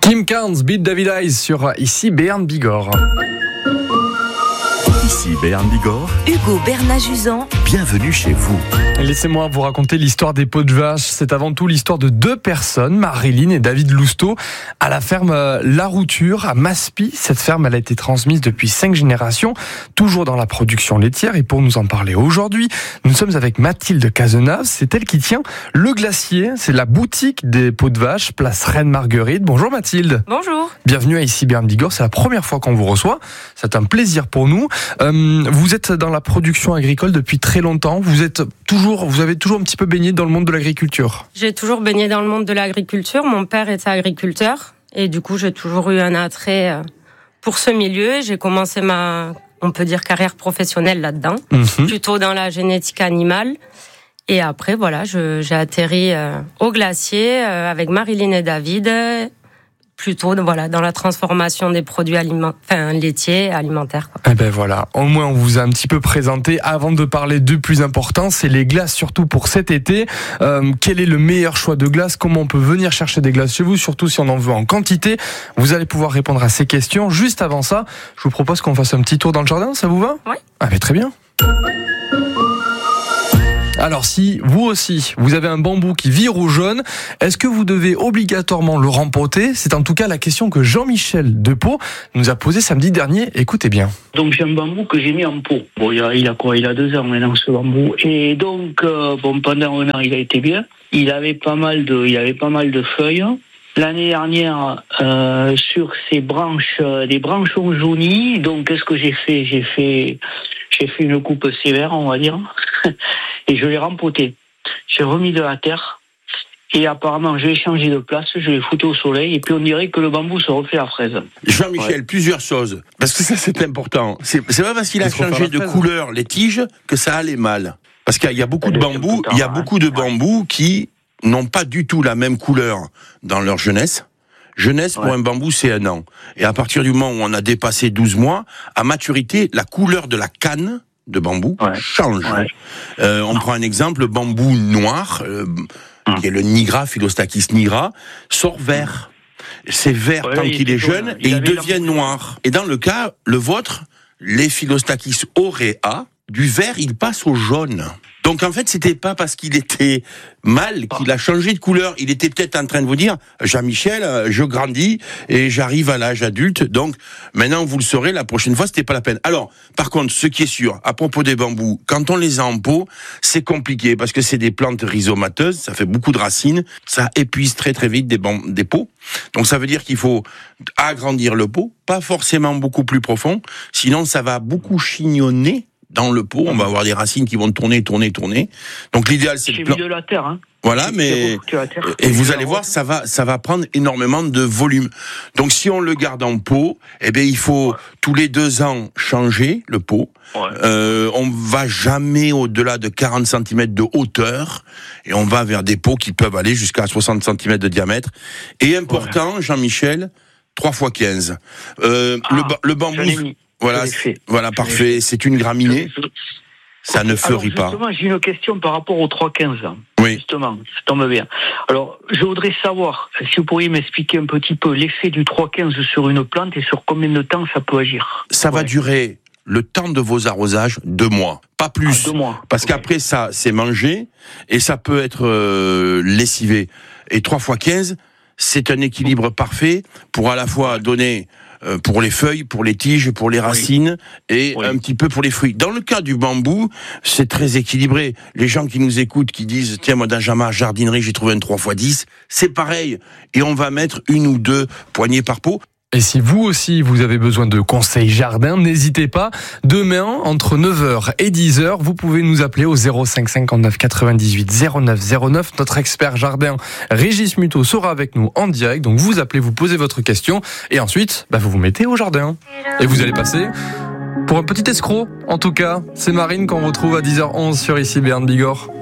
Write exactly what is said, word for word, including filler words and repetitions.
Kim Carnes, Beat David Eyes sur ici Béarn Bigorre. Ici Béarn Bigorre, Hugo Bernat-Juzan, bienvenue chez vous. Laissez-moi vous raconter l'histoire des peaux de vache. C'est avant tout l'histoire de deux personnes, Marilyn et David Lousteau, à la ferme La Routure à Maspy. Cette ferme, elle a été transmise depuis cinq générations, toujours dans la production laitière. Et pour nous en parler aujourd'hui, nous sommes avec Mathilde Cazenave. C'est elle qui tient le glacier. C'est la boutique des peaux de vache, place Reine-Marguerite. Bonjour Mathilde. Bonjour. Bienvenue à ici Béarn Bigorre. C'est la première fois qu'on vous reçoit. C'est un plaisir pour nous. Euh, vous êtes dans la production agricole depuis très longtemps. Vous êtes toujours, vous avez toujours un petit peu baigné dans le monde de l'agriculture. J'ai toujours baigné dans le monde de l'agriculture. Mon père était agriculteur et du coup, j'ai toujours eu un attrait pour ce milieu. J'ai commencé ma, on peut dire, carrière professionnelle là-dedans, mmh. plutôt dans la génétique animale. Et après, voilà, je, j'ai atterri au glacier avec Marilyn et David. Plutôt voilà, dans la transformation des produits aliment... enfin, laitiers, alimentaires. Quoi. Eh ben voilà, au moins on vous a un petit peu présenté. Avant de parler du plus important, c'est les glaces, surtout pour cet été. Euh, quel est le meilleur choix de glace? Comment on peut venir chercher des glaces chez vous, surtout si on en veut en quantité? Vous allez pouvoir répondre à ces questions. Juste avant ça, je vous propose qu'on fasse un petit tour dans le jardin, ça vous va? Oui. Ah ben très bien. Alors si vous aussi, vous avez un bambou qui vire au jaune, est-ce que vous devez obligatoirement le rempoter? C'est en tout cas la question que Jean-Michel de Pau nous a posée samedi dernier. Écoutez bien. Donc j'ai un bambou que j'ai mis en pot. Bon, il a, il a quoi? Il a deux ans maintenant ce bambou. Et donc, euh, bon, pendant un an, il a été bien. Il avait pas mal de, il avait pas mal de feuilles. L'année dernière, euh, sur ces branches, euh, les branches ont jauni. Donc, qu'est-ce que j'ai fait? J'ai fait, j'ai fait une coupe sévère, on va dire, et je l'ai rempoté. J'ai remis de la terre, et apparemment, je l'ai changé de place, je l'ai foutu au soleil, et puis on dirait que le bambou se refait la fraise. Jean-Michel, ouais. Plusieurs choses, parce que ça, c'est important. C'est, c'est pas parce qu'il a changé de couleur les tiges que ça allait mal. Parce qu'il y a beaucoup de bambous, il y a beaucoup de bambous qui n'ont pas du tout la même couleur dans leur jeunesse. Jeunesse, pour ouais. un bambou, c'est un an. Et à partir du moment où on a dépassé douze mois, à maturité, la couleur de la canne de bambou ouais. change. Ouais. Euh, on prend un exemple, le bambou noir, euh, hum. qui est le Nigra, Philostachys nigra, sort vert. C'est vert ouais, tant il qu'il est jeune, il et il devient noir. Et dans le cas, le vôtre, les Philostachys aurea, du vert, il passe au jaune. Donc en fait, c'était pas parce qu'il était mal qu'il a changé de couleur. Il était peut-être en train de vous dire, Jean-Michel, je grandis et j'arrive à l'âge adulte. Donc maintenant, vous le saurez, la prochaine fois, c'était pas la peine. Alors, par contre, ce qui est sûr, à propos des bambous, quand on les a en pot, c'est compliqué parce que c'est des plantes rhizomateuses, ça fait beaucoup de racines, ça épuise très très vite des, bam- des pots. Donc ça veut dire qu'il faut agrandir le pot, pas forcément beaucoup plus profond, sinon ça va beaucoup chignonner. Dans le pot, on va avoir des racines qui vont tourner, tourner, tourner. Donc l'idéal, c'est J'ai de... mis de la terre, hein. Voilà, mais et vous allez voir, ça va, ça va prendre énormément de volume. Donc si on le garde en pot, eh bien il faut ouais. tous les deux ans changer le pot. Ouais. Euh, on va jamais au-delà de quarante centimètres de hauteur et on va vers des pots qui peuvent aller jusqu'à soixante centimètres de diamètre. Et important, ouais. Jean-Michel, trois fois quinze. Euh, ah, le, le bambou. Voilà, voilà, parfait. C'est une graminée. Ça ne fleurit pas. Justement, j'ai une question par rapport au trois quinze. Oui. Justement, ça tombe bien. Alors, je voudrais savoir, si vous pourriez m'expliquer un petit peu l'effet du trois quinze sur une plante et sur combien de temps ça peut agir. Ça ouais. va durer le temps de vos arrosages, deux mois. Pas plus. Ah, deux mois. Parce okay. qu'après, ça, c'est mangé et ça peut être euh, lessivé. Et trois fois quinze, c'est un équilibre parfait pour à la fois donner... Euh, pour les feuilles, pour les tiges, pour les racines oui. et oui. un petit peu pour les fruits. Dans le cas du bambou, c'est très équilibré. Les gens qui nous écoutent, qui disent « Tiens, moi, dans ma jardinerie, j'ai trouvé un trois fois dix », c'est pareil. Et on va mettre une ou deux poignées par pot. Et si vous aussi, vous avez besoin de conseils jardin, n'hésitez pas. Demain, entre neuf heures et dix heures, vous pouvez nous appeler au zéro cinq cinquante-neuf quatre-vingt-dix-huit zéro neuf zéro neuf. Notre expert jardin, Régis Muto, sera avec nous en direct. Donc vous appelez, vous posez votre question et ensuite, bah, vous vous mettez au jardin. Et vous allez passer pour un petit escroc. En tout cas, c'est Marine qu'on retrouve à dix heures onze sur ici Béarn Bigorre.